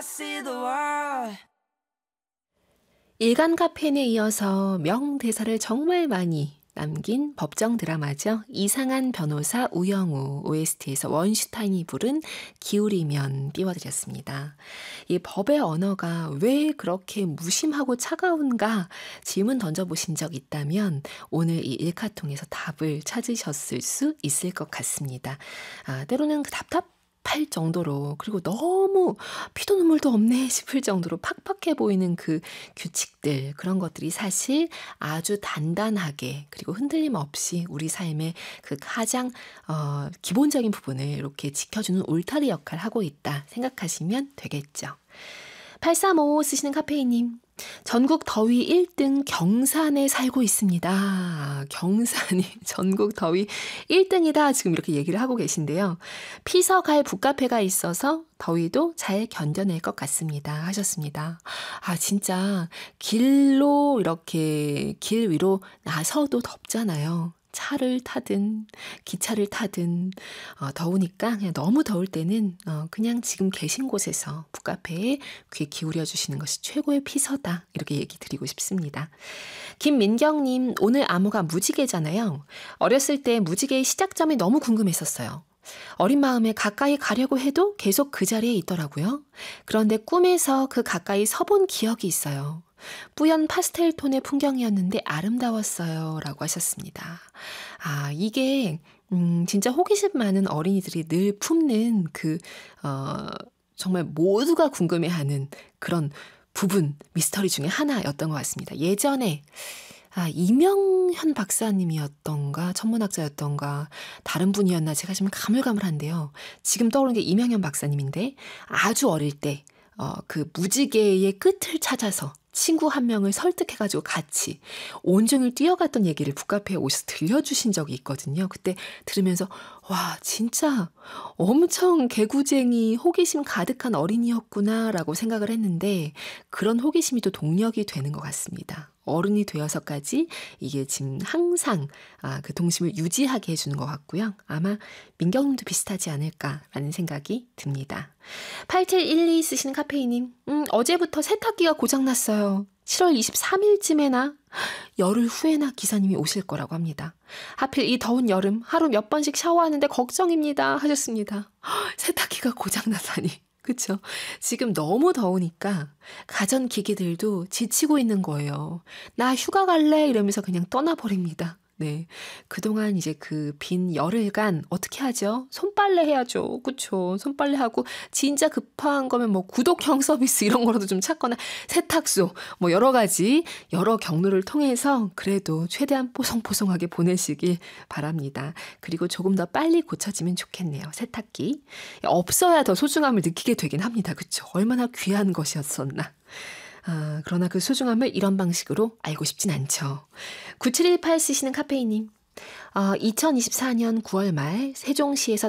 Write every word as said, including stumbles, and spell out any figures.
see the world. 일간 카페인에 이어서 명대사를 정말 많이 남긴 법정 드라마죠. 이상한 변호사 우영우 오에스티에서 원슈타인이 부른 기울이면 띄워드렸습니다. 이 법의 언어가 왜 그렇게 무심하고 차가운가 질문 던져보신 적 있다면 오늘 이 일카통에서 답을 찾으셨을 수 있을 것 같습니다. 아, 때로는 그 답답 팔 정도로, 그리고 너무 피도 눈물도 없네 싶을 정도로 팍팍해 보이는 그 규칙들, 그런 것들이 사실 아주 단단하게 그리고 흔들림 없이 우리 삶의 그 가장 어, 기본적인 부분을 이렇게 지켜주는 울타리 역할을 하고 있다 생각하시면 되겠죠. 팔삼오오 쓰시는 카페이님, 전국 더위 일 등 경산에 살고 있습니다. 경산이 전국 더위 일 등이다 지금 이렇게 얘기를 하고 계신데요. 피서 갈 북카페가 있어서 더위도 잘 견뎌낼 것 같습니다 하셨습니다. 아, 진짜 길로 이렇게 길 위로 나서도 덥잖아요. 차를 타든 기차를 타든 어, 더우니까 그냥 너무 더울 때는 어, 그냥 지금 계신 곳에서 북카페에 귀 기울여 주시는 것이 최고의 피서다, 이렇게 얘기 드리고 싶습니다. 김민경님, 오늘 암호가 무지개잖아요. 어렸을 때 무지개의 시작점이 너무 궁금했었어요. 어린 마음에 가까이 가려고 해도 계속 그 자리에 있더라고요. 그런데 꿈에서 그 가까이 서본 기억이 있어요. 뿌연 파스텔 톤의 풍경이었는데 아름다웠어요 라고 하셨습니다. 아, 이게 음, 진짜 호기심 많은 어린이들이 늘 품는 그 어, 정말 모두가 궁금해하는 그런 부분, 미스터리 중에 하나였던 것 같습니다. 예전에 아, 이명현 박사님이었던가 천문학자였던가 다른 분이었나 제가 지금 가물가물한데요. 지금 떠오르는 게 이명현 박사님인데 아주 어릴 때 어, 그 무지개의 끝을 찾아서 친구 한 명을 설득해가지고 같이 온종일 뛰어갔던 얘기를 북카페에 오셔서 들려주신 적이 있거든요. 그때 들으면서 와, 진짜 엄청 개구쟁이 호기심 가득한 어린이였구나 라고 생각을 했는데, 그런 호기심이 또 동력이 되는 것 같습니다. 어른이 되어서까지 이게 지금 항상 아, 그 동심을 유지하게 해주는 것 같고요. 아마 민경님도 비슷하지 않을까라는 생각이 듭니다. 팔칠일이 쓰시는 카페이님, 음, 어제부터 세탁기가 고장났어요. 칠월 이십삼일쯤에나 열흘 후에나 기사님이 오실 거라고 합니다. 하필 이 더운 여름 하루 몇 번씩 샤워하는데 걱정입니다 하셨습니다. 세탁기가 고장나다니. 그쵸? 지금 너무 더우니까 가전기기들도 지치고 있는 거예요. 나 휴가 갈래 이러면서 그냥 떠나버립니다. 네, 그동안 이제 그 빈 열흘간 어떻게 하죠? 손빨래 해야죠. 그쵸? 손빨래하고 진짜 급한 거면 뭐 구독형 서비스 이런 거라도 좀 찾거나 세탁소 뭐 여러 가지 여러 경로를 통해서 그래도 최대한 뽀송뽀송하게 보내시길 바랍니다. 그리고 조금 더 빨리 고쳐지면 좋겠네요. 세탁기. 없어야 더 소중함을 느끼게 되긴 합니다. 그쵸? 얼마나 귀한 것이었었나. 아, 그러나 그 소중함을 이런 방식으로 알고 싶진 않죠. 구칠일팔 쓰시는 카페이님, 어, 이천이십사년 구월 말 세종시에서